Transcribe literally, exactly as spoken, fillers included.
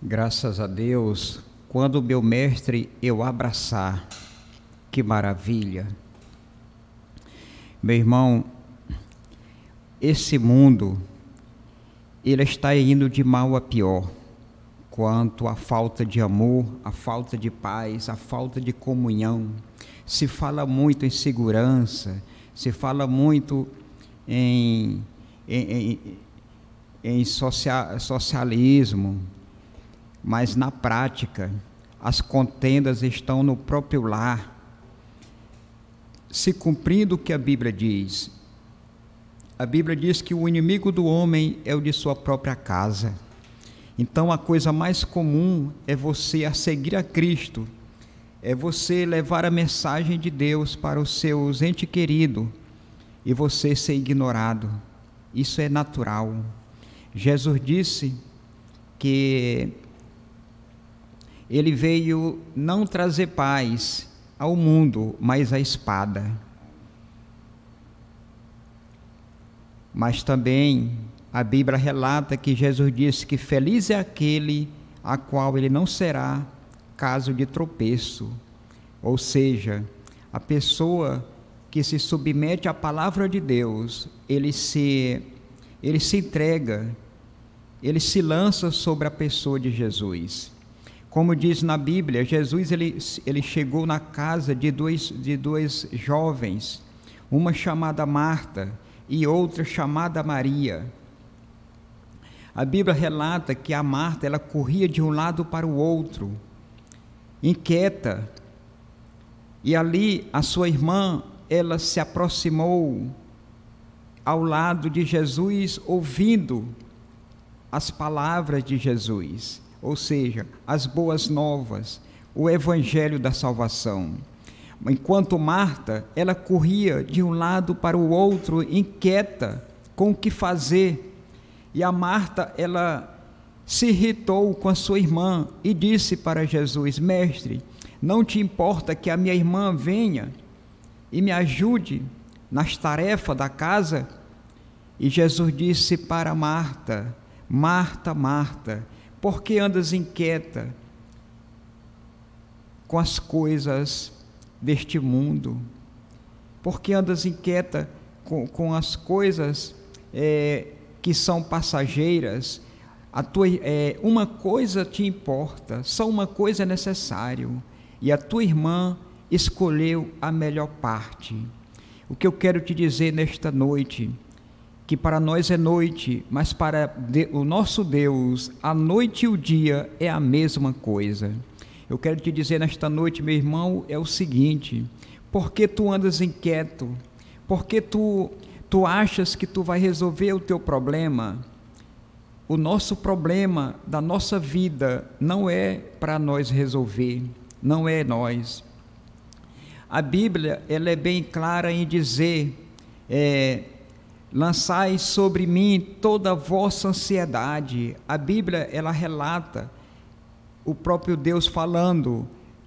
Graças a Deus, quando o meu mestre eu abraçar, que maravilha. Meu irmão, esse mundo, ele está indo de mal a pior, quanto à falta de amor, a falta de paz, a falta de comunhão. Se fala muito em segurança, se fala muito em, em, em, em social, socialismo, mas na prática as contendas estão no próprio lar, se cumprindo o que a Bíblia diz. A Bíblia diz que o inimigo do homem é o de sua própria casa. Então a coisa mais comum é você a seguir a Cristo, é você levar a mensagem de Deus para os seus entes queridos e você ser ignorado. Isso é natural. Jesus disse que ele veio não trazer paz ao mundo, mas a espada. Mas também a Bíblia relata que Jesus disse que feliz é aquele a qual ele não será caso de tropeço. Ou seja, a pessoa que se submete à palavra de Deus, ele se, ele se entrega, ele se lança sobre a pessoa de Jesus. Como diz na Bíblia, Jesus ele, ele chegou na casa de dois, de dois jovens, uma chamada Marta e outra chamada Maria. A Bíblia relata que a Marta ela corria de um lado para o outro, inquieta, e ali a sua irmã ela se aproximou ao lado de Jesus, ouvindo as palavras de Jesus. Ou seja, as boas novas, o evangelho da salvação. Enquanto Marta, ela corria de um lado para o outro, inquieta com o que fazer. E a Marta, ela se irritou com a sua irmã e disse para Jesus: Mestre, não te importa que a minha irmã venha e me ajude nas tarefas da casa? E Jesus disse para Marta: Marta, Marta, por que andas inquieta com as coisas deste mundo? Por que andas inquieta com, com as coisas é, que são passageiras? A tua, é, uma coisa te importa, só uma coisa é necessário, e a tua irmã escolheu a melhor parte. O que eu quero te dizer nesta noite, que para nós é noite, mas para o nosso Deus, a noite e o dia é a mesma coisa. Eu quero te dizer nesta noite, meu irmão, é o seguinte: por que tu andas inquieto? Por que tu, tu achas que tu vai resolver o teu problema? O nosso problema da nossa vida não é para nós resolver, não é nós. A Bíblia ela é bem clara em dizer, é, lançai sobre mim toda a vossa ansiedade. A Bíblia, ela relata o próprio Deus falando